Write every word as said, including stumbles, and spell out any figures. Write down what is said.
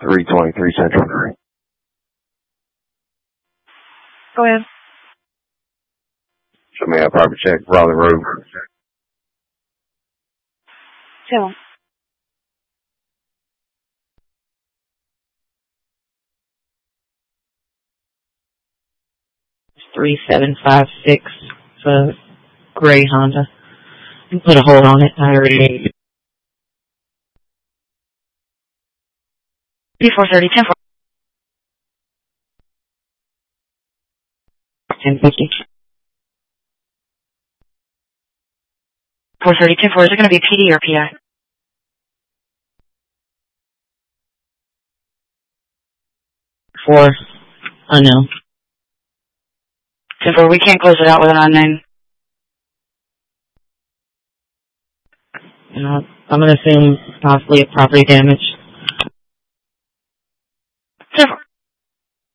three twenty-three Central. Go ahead. Show me a proper check, Raleigh Road. Two. three seven five six, it's a gray Honda. You put a hold on it, I already. B four thirty, ten four. ten fifty. four thirty, ten four, is it going to be P D or P I? Four, unknown. ten four, we can't close it out with an unknown. You know, I'm going to assume possibly a property damage.